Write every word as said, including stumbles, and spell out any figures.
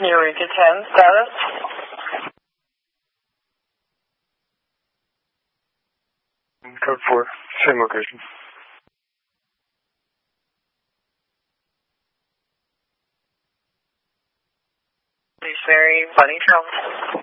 Eureka ten, status? Code four, same location. Please, Mary, Bunny Trail.